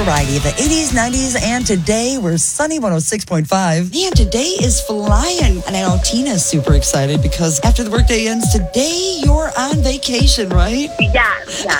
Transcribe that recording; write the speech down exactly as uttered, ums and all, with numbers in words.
variety of the eighties, nineties, and today we're sunny one oh six point five. Man, today is flying. And I know Tina's super excited because after the workday ends today, you're on vacation, right? Yes, yes.